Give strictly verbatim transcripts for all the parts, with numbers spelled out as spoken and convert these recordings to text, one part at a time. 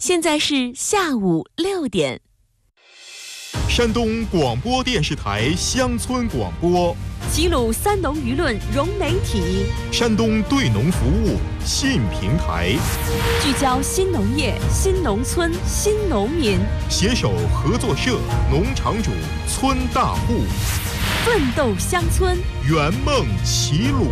现在是下午六点。 山东广播电视台乡村广播， 齐鲁三农舆论融媒体， 山东对农服务新平台， 聚焦新农业、新农村、新农民， 携手合作社、农场主、村大户， 奋斗乡村， 圆梦齐鲁。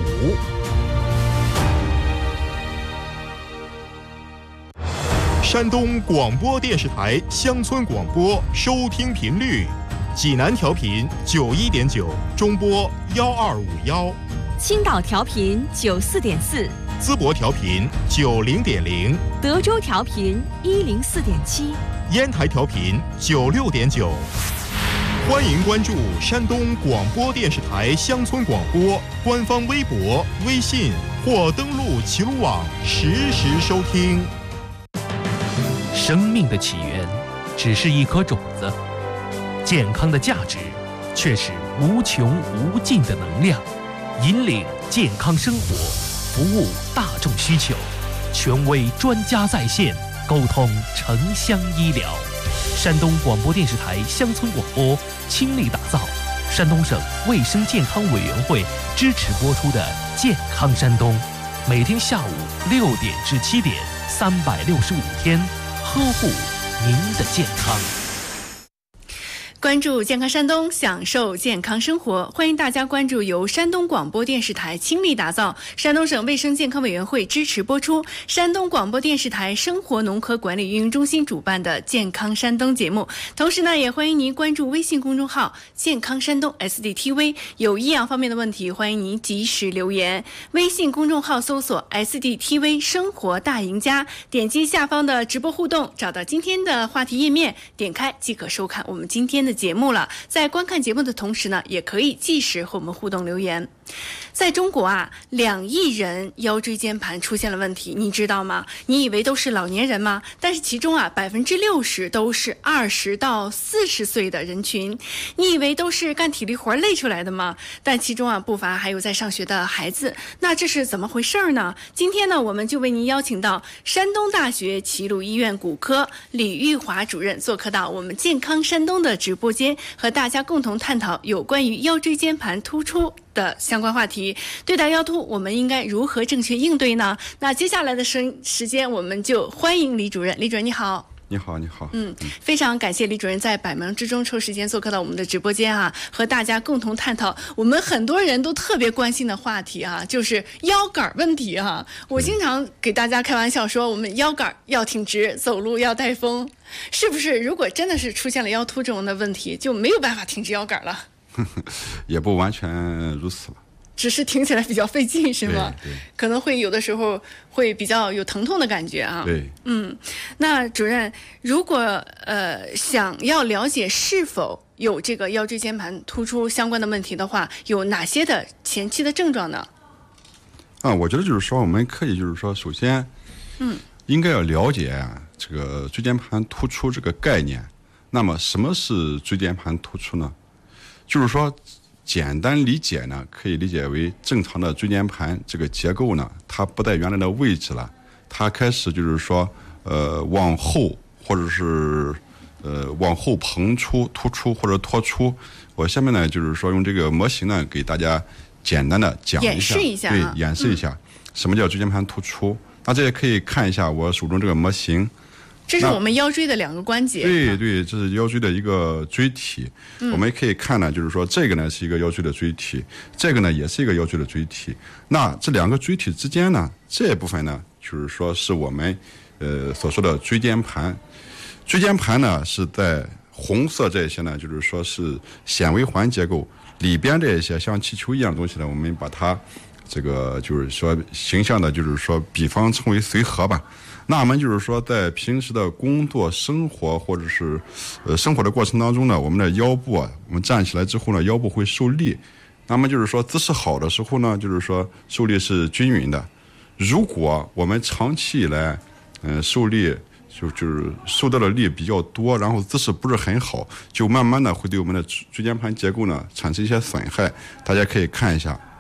山东广播电视台乡村广播收听频率：济南调频九一点九，中波幺二五幺； 青岛调频九四点四， 淄博调频九零点零， 德州调频一零四点七， 烟台调频九六点九。欢迎关注山东广播电视台乡村广播官方微博、微信或登录齐鲁网实时收听。 生命的起源只是一颗种子，健康的价值却是无穷无尽的能量。引领健康生活，服务大众需求，权威专家在线，沟通城乡医疗。山东广播电视台乡村广播倾力打造山东省卫生健康委员会支持播出的《健康山东》，每天下午六点至七点，三百六十五天。呵护您的健康， 关注健康山东，享受健康生活。欢迎大家关注由山东广播电视台倾力打造、山东省卫生健康委员会支持播出、山东广播电视台生活农科管理运营中心主办的健康山东节目。同时呢，也欢迎您关注微信公众号健康山东 S D T V， 有医养方面的问题，欢迎您及时留言。微信公众号搜索 S D T V 生活大赢家，点击下方的直播互动，找到今天的话题页面，点开即可收看我们今天的节目了。在观看节目的同时呢，也可以即时和我们互动留言。在中国啊，两亿人腰椎间盘出现了问题，你知道吗？你以为都是老年人吗？但是其中啊，百分之六十都是二十到四十岁的人群。你以为都是干体力活累出来的吗？但其中啊，不乏还有在上学的孩子。那这是怎么回事呢？今天呢，我们就为您邀请到山东大学齐鲁医院骨科李玉华主任做客到我们健康山东的直播间，和大家共同探讨有关于腰椎间盘突出的相关话题。对待腰突，我们应该如何正确应对呢？那接下来的时时间，我们就欢迎李主任。李主任你好。 你好，你好。 嗯，非常感谢李主任在百忙之中抽时间做客到我们的直播间啊，和大家共同探讨我们很多人都特别关心的话题啊，就是腰杆问题啊。我经常给大家开玩笑说，我们腰杆要挺直，走路要带风，是不是？如果真的是出现了腰突这种的问题，就没有办法挺直腰杆了。 也不完全如此了， 只是挺起来比较费劲，是吗？ 对，对， 可能会有的时候会比较有疼痛的感觉啊。 对， 嗯，那主任，如果呃想要了解是否有这个腰椎间盘突出相关的问题的话，有哪些的前期的症状呢？ 啊，我觉得就是说，我们可以就是说，首先， 嗯， 应该要了解这个椎间盘突出这个概念。那么，什么是椎间盘突出呢？就是说，简单理解呢，可以理解为正常的椎间盘这个结构呢，它不在原来的位置了，它开始就是说，呃，往后或者是呃往后膨出、突出或者脱出。我下面呢，就是说用这个模型呢，给大家简单的讲一下， 演示一下、 啊，对，演示一下、嗯、什么叫椎间盘突出。大家也可以看一下我手中这个模型。 这是我们腰椎的两个关节。 对对，这是腰椎的一个椎体、嗯。我们可以看呢，就是说这个呢是一个腰椎的椎体，这个呢也是一个腰椎的椎体。那这两个椎体之间呢，这部分呢，就是说是我们呃所说的椎间盘。椎间盘呢是在红色这些呢，就是说是纤维环结构里边这些像气球一样的东西呢，我们把它这个就是说形象的，就是说比方称为髓核吧。那我们就是说，在平时的工作、生活或者是呃生活的过程当中呢，我们的腰部啊，我们站起来之后呢，腰部会受力。那么就是说，姿势好的时候呢，就是说受力是均匀的。如果我们长期以来，嗯、呃，受力就就是受到的力比较多，然后姿势不是很好，就慢慢的会对我们的椎间盘结构呢产生一些损害。大家可以看一下，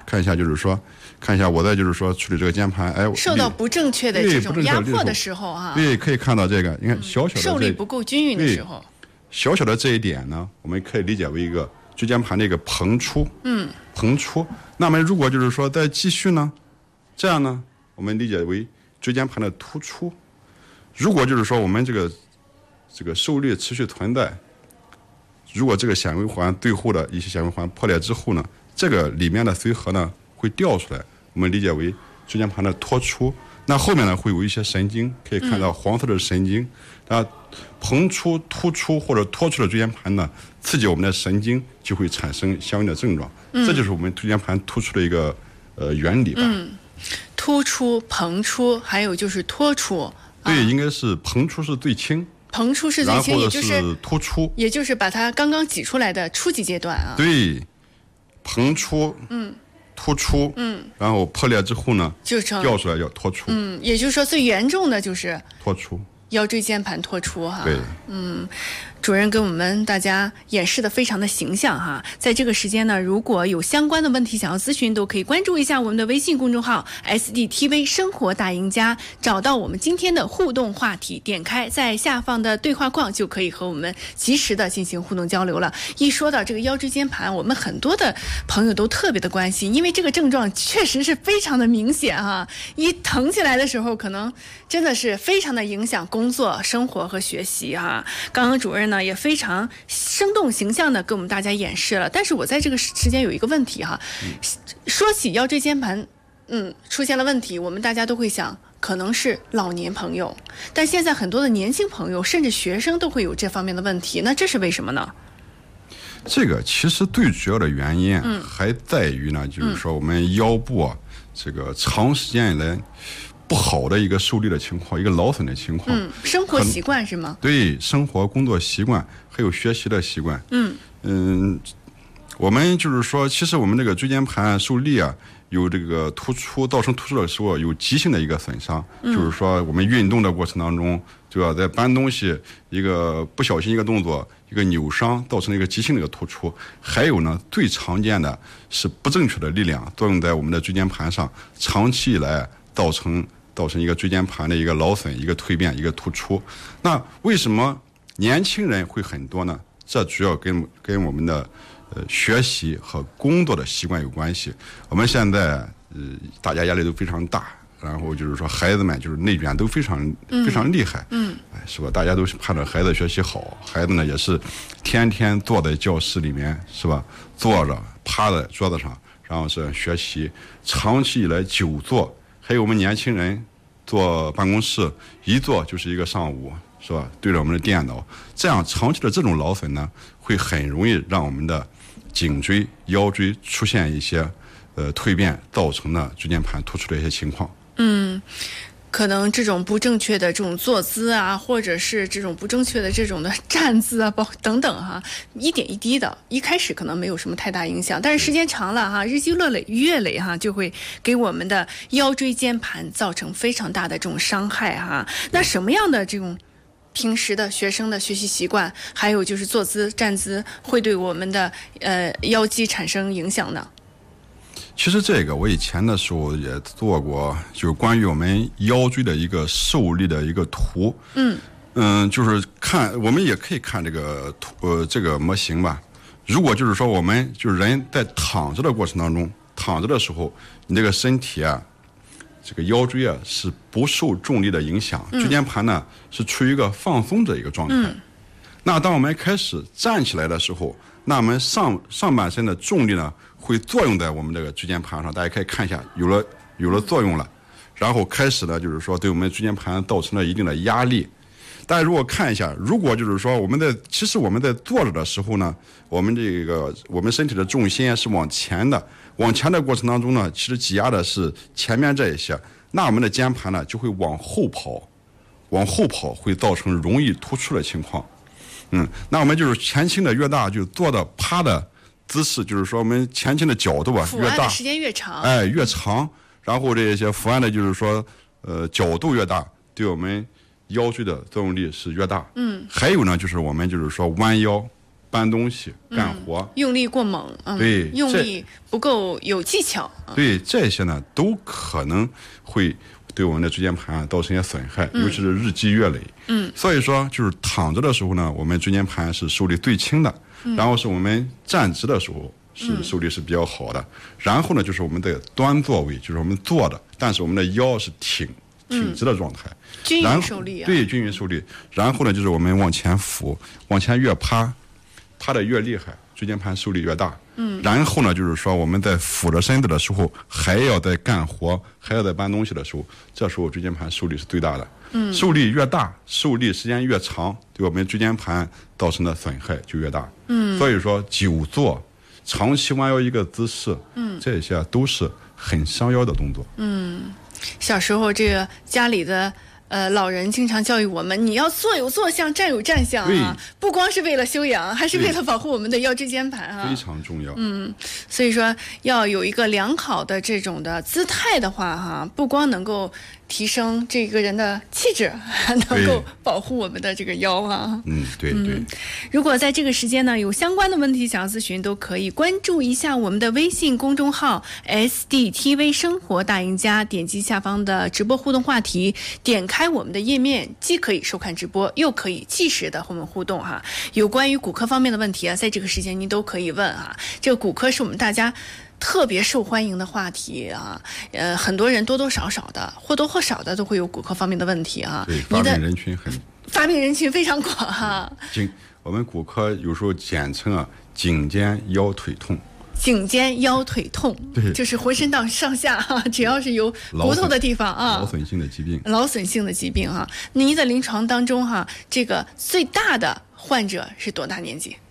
看一下，就是说，看一下我在就是说处理这个键盘，哎， 受到不正确的这种压迫的时候哈， 对，可以看到这个，你看小小的受力不够均匀的时候， 小小的这一点呢，我们可以理解为一个椎间盘的一个膨出，嗯，膨出。那么如果就是说再继续呢，这样呢，我们理解为椎间盘的突出。如果就是说我们这个这个受力持续存在，如果这个纤维环最后的一些纤维环破裂之后呢，这个里面的髓核呢会掉出来，我们理解为椎间盘的脱出。那后面呢会有一些神经，可以看到黄色的神经，啊、嗯，膨出、突出或者脱出的椎间盘呢，刺激我们的神经，就会产生相应的症状。嗯、这就是我们椎间盘突出的一个呃原理吧。 嗯，突出、膨出，还有就是脱出。 对，啊、应该是膨出是最轻。 膨出是最轻，也就是突出， 也就是把它刚刚挤出来的初级阶段啊。 对，膨出， 嗯， 突出， 嗯， 然后破裂之后呢， 就成掉出来叫脱出。 嗯，也就是说最严重的就是脱出， 腰椎间盘脱出哈。 对， 嗯。主任给我们大家演示的非常的形象哈，在这个时间呢，如果有相关的问题想要咨询，都可以关注一下我们的微信公众号 S D T V 生活大赢家，找到我们今天的互动话题，点开在下方的对话框就可以和我们及时的进行互动交流了。一说到这个腰椎间盘，我们很多的朋友都特别的关心，因为这个症状确实是非常的明显哈，一疼起来的时候，可能真的是非常的影响工作、生活和学习哈。刚刚主任呢也非常生动形象的给我们大家演示了，但是我在这个时间有一个问题哈，嗯、说起腰椎间盘，嗯，出现了问题，我们大家都会想，可能是老年朋友，但现在很多的年轻朋友甚至学生都会有这方面的问题，那这是为什么呢？ 这个其实最主要的原因还在于呢，嗯、就是说我们腰部啊，这个长时间以来不好的一个受力的情况，一个劳损的情况。 嗯，生活习惯是吗？ 对，生活、工作习惯，还有学习的习惯。 嗯嗯，我们就是说，其实我们这个椎间盘受力啊，有这个突出，造成突出的时候有急性的一个损伤，嗯、就是说我们运动的过程当中，对吧，在搬东西一个不小心一个动作，一个扭伤，造成了一个急性的一个突出。还有呢，最常见的是不正确的力量作用在我们的椎间盘上，长期以来造成。造成一个椎间盘的一个劳损、一个蜕变、一个突出。那为什么年轻人会很多呢？这主要跟跟我们的呃学习和工作的习惯有关系。我们现在呃大家压力都非常大，然后就是说孩子们就是内卷都非常非常厉害， 嗯， 哎，是吧？大家都是盼着孩子学习好，孩子呢也是天天坐在教室里面，是吧？坐着趴在桌子上，然后是学习，长期以来久坐。还有我们年轻人坐办公室一坐就是一个上午，是吧？对着我们的电脑，这样长期的这种劳损呢，会很容易让我们的颈椎、腰椎出现一些呃蜕变，造成的椎间盘突出的一些情况。 嗯。可能这种不正确的这种坐姿啊，或者是这种不正确的这种的站姿啊，包等等哈，一点一滴的，一开始可能没有什么太大影响，但是时间长了哈，日积月累月累哈，就会给我们的腰椎间盘造成非常大的这种伤害哈。那什么样的这种平时的学生的学习习惯，还有就是坐姿站姿，会对我们的呃腰肌产生影响呢？ 其实这个我以前的时候也做过，就是关于我们腰椎的一个受力的一个图。 嗯嗯，就是看我们也可以看这个图呃这个模型吧。如果就是说我们就是人在躺着的过程当中，躺着的时候，你这个身体啊，这个腰椎啊是不受重力的影响，椎间盘呢是处于一个放松的一个状态。 嗯、 那当我们开始站起来的时候，那我们上上半身的重力呢会作用在我们这个椎间盘上，大家可以看一下，有了有了作用了，然后开始呢就是说对我们椎间盘造成了一定的压力。大家如果看一下，如果就是说我们在其实我们在坐着的时候呢，我们这个我们身体的重心是往前的，往前的过程当中呢，其实挤压的是前面这一些，那我们的肩盘呢就会往后跑，往后跑会造成容易突出的情况。嗯，那我们就是前倾的越大，就坐的趴的姿势，就是说我们前倾的角度啊越大， 时间越长， 哎越长，然后这些伏案的就是说呃角度越大，对我们腰椎的作用力是越大。 嗯， 还有呢就是我们就是说弯腰、 搬东西、干活， 嗯、用力过猛，嗯， 对， 用力不够有技巧， 对这些呢，都可能会对我们的椎间盘造成一些损害，嗯、尤其是日积月累。嗯，所以说就是躺着的时候呢，我们椎间盘是受力最轻的，嗯、然后是我们站直的时候是受力是比较好的，嗯、然后呢就是我们的端坐位，就是我们坐的，但是我们的腰是挺。挺直的状态， 嗯、均匀受力啊， 对，均匀受力。然后呢，就是我们往前俯，往前越趴，趴的越厉害，椎间盘受力越大。嗯。然后呢，就是说我们在俯着身子的时候，还要在干活，还要在搬东西的时候，这时候椎间盘受力是最大的。嗯。受力越大，受力时间越长，对我们椎间盘造成的损害就越大。嗯。所以说，久坐、长期弯腰一个姿势，嗯，这些都是很伤腰的动作。 嗯。小时候，这个家里的呃老人经常教育我们，你要坐有坐相，站有站相啊，不光是为了修养，还是为了保护我们的腰椎间盘啊， 非常重要。 嗯，所以说要有一个良好的这种的姿态的话，哈，不光能够提升这个人的气质，还能够保护我们的这个腰啊。 嗯，对对、嗯。 如果在这个时间呢有相关的问题想要咨询，都可以关注一下我们的微信公众号 S D T V 生活大赢家，点击下方的直播互动话题，点开我们的页面，既可以收看直播，又可以即时的和我们互动哈。有关于骨科方面的问题啊，在这个时间您都可以问哈。这个骨科是我们大家特别受欢迎的话题啊，呃，很多人多多少少的或多或少的都会有骨科方面的问题啊。 对，发病人群很， 发病人群非常广哈。 颈，我们骨科有时候简称啊颈肩腰腿痛。 颈肩腰腿痛， 对， 就是浑身到上下哈，只要是有骨头的地方啊， 劳损性的疾病， 劳损性的疾病哈。您在临床当中哈，这个最大的患者是多大年纪？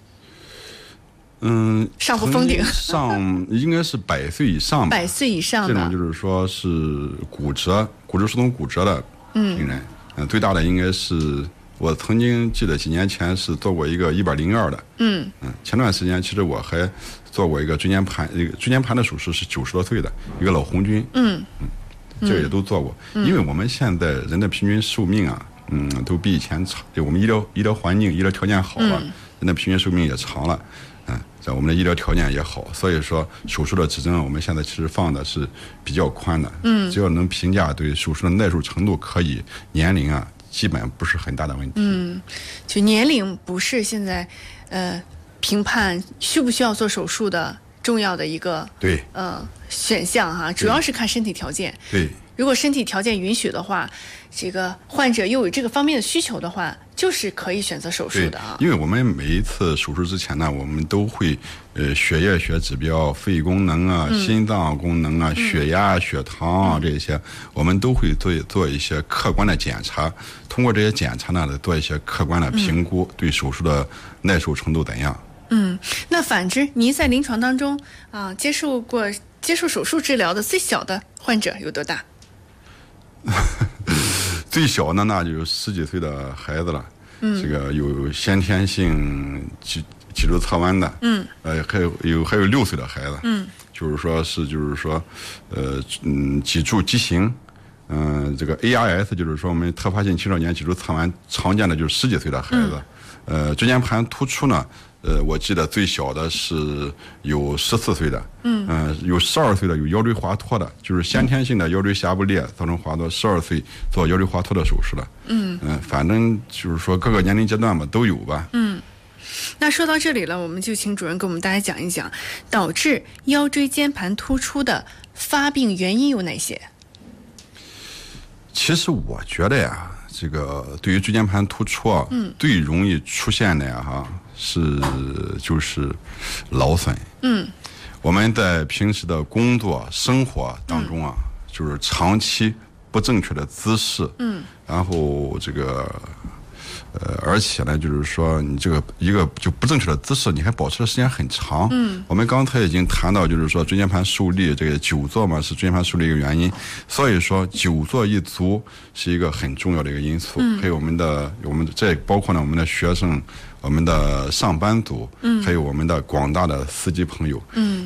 嗯， 上不封顶， 上应该是百岁以上吧。 百岁以上的这种就是说是骨折、骨质疏松骨折的病人，嗯、呃，最大的应该是我曾经记得几年前是做过一个一百零二的，嗯嗯，前段时间其实我还做过一个椎间盘，一个椎间盘的手术是九十多岁的一个老红军，嗯嗯，这个也都做过，嗯、因为我们现在人的平均寿命啊，嗯，都比以前长，就我们医疗医疗环境、医疗条件好了，嗯、人的平均寿命也长了。嗯，在我们的医疗条件也好，所以说手术的指针我们现在其实放的是比较宽的。嗯，只要能评价对手术的耐受程度可以，年龄啊基本不是很大的问题。 嗯，就年龄不是现在呃评判需不需要做手术的重要的一个对呃选项哈、啊，主要是看身体条件。 对， 如果身体条件允许的话，这个患者又有这个方面的需求的话，就是可以选择手术的啊。 因为我们每一次手术之前呢，我们都会呃血液学指标、肺功能啊、嗯、心脏功能啊、血压、血糖啊、嗯、这些，我们都会做做一些客观的检查。通过这些检查呢，做一些客观的评估，嗯、对手术的耐受程度怎样。 嗯，那反之，您在临床当中啊，接受过接受手术治疗的最小的患者有多大？ 最小的那就是十几岁的孩子了，嗯，这个有先天性脊脊柱侧弯的，嗯，呃，还有有还有六岁的孩子，嗯，就是说是就是说，呃，嗯，脊柱畸形，嗯、呃，这个 A R S 就是说我们特发性青少年脊柱侧弯常见的就是十几岁的孩子，嗯、呃，椎间盘突出呢。呃，我记得最小的是有十四岁的，嗯，呃、有十二岁的，有腰椎滑脱的，就是先天性的腰椎下部裂造成滑脱，十二岁做腰椎滑脱的手术了，嗯嗯、呃，反正就是说各个年龄阶段吧都有吧， 嗯。那说到这里了，我们就请主任给我们大家讲一讲，导致腰椎间盘突出的发病原因有哪些？ 其实我觉得呀，这个对于椎间盘突出啊，嗯，最容易出现的呀，哈。是就是劳损，嗯，我们在平时的工作生活当中啊，嗯、就是长期不正确的姿势，嗯，然后这个呃，而且呢，就是说你这个一个就不正确的姿势，你还保持的时间很长，嗯，我们刚才已经谈到，就是说椎间盘受力，这个久坐嘛是椎间盘受力一个原因，所以说久坐一族是一个很重要的一个因素，嗯，还有我们的我们这包括呢我们的学生。我们的上班族，嗯，还有我们的广大的司机朋友，嗯，